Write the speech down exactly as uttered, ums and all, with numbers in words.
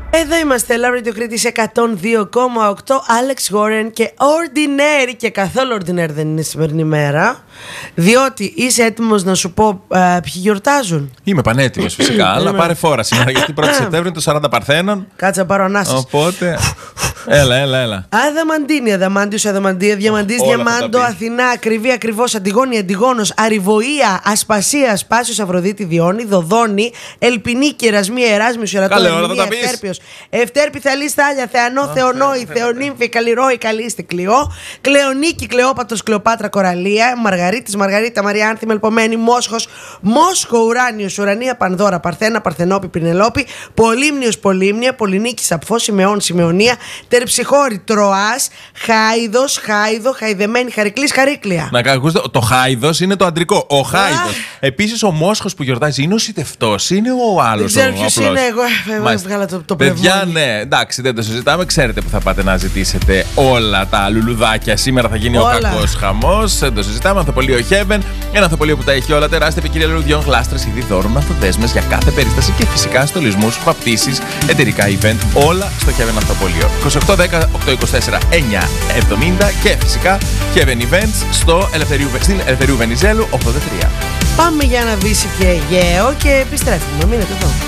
Εδώ είμαστε, Love Radio Κρήτης εκατόν δύο κόμμα οκτώ, Alex Warren και Ordinary. Και καθόλου Ordinary δεν είναι σημερινή μέρα, διότι είσαι έτοιμος να σου πω ε, ποιοι γιορτάζουν? Είμαι πανέτοιμος φυσικά, αλλά πάρε φόρα σήμερα γιατί πρώτη Σεπτέμβρη είναι το σαράντα Παρθένων. Κάτσε να πάρω ανάσες. Οπότε, έλα, έλα, έλα. Αδαμαντίνη, Αδαμάντιος, Αδαμαντία, Διαμαντής, Όλα θα Διαμάντο, τα πει. Αθηνά, Ακριβή, Ακριβώς, Αντιγόνη, Αντιγόνος, Αριβοία, Ασπασία, Ασπάσιος, Αφροδίτη, Διόνη, Δοδόνη, Ελπινίκη, Ερασμία, Εράσμιος, Ερατών, Καλέ, όλα θα τα πεις. Ευτέρπιος, Ευτέρπη, Θαλή, Στάλια, Θεανό, Θεονόη, Θεονύμφη, Καλλιρόη, Καλίστη, Κλειό, Κλεονίκη, Κλεόπατος, Κλεοπάτρα, Κοραλία, Μαργαρίτης, Μαργαρίτα, Μαριάνθη, Μελπομένη, Μόσχος, Μόσχο, Ουράνιος, Ουρανία, Πανδώρα, Παρθένα, Παρθενόπη, Πινελόπη, Πολύμνιος, Πολύμνια, Πολυνίκη, Σαπφό, Σιμεών, Σιμεωνία, Τερψυχώρη, Τροάς, Χάιδος, Χάιδο, Χαϊδεμένη, Χαρικλής, Χαρίκλια. Να ακούσετε, το Χάιδος είναι το αντρικό. Ο Χάιδος. Επίσης, ο Μόσχος που γιορτάζει είναι ο Σιτευτός, είναι ο άλλος. Δεν ξέρω ποιος είναι, εγώ έβγαλα το, το Παιδιά, πνευμόνι. ναι, εντάξει, δεν το συζητάμε. Ξέρετε που θα πάτε να ζητήσετε όλα τα λουλουδάκια. Σήμερα θα γίνει Όλα. ο κακός χαμός. Δεν το συζητάμε. Ανθοπολείο Heaven. Ένα ανθοπολείο που τα έχει όλα. Τεράστια ποικιλία λουλουδιών, γλάστρες, είδη δώρων, ανθοδέσμες για κάθε περίσταση και φυσικά στολισμούς, βαπτίσεις, εταιρικά event. Όλα στο Heaven Ανθοπολείο. είκοσι οκτώ δέκα οκτακόσια είκοσι τέσσερα εννιακόσια εβδομήντα και φυσικά Heaven Events στο Ελευθερίου, στην Ελευθερίου Βενιζέλου ογδόντα τρία. Πάμε για ένα Βύση και Αιγαίο και επιστρέφουμε. Μείνετε εδώ.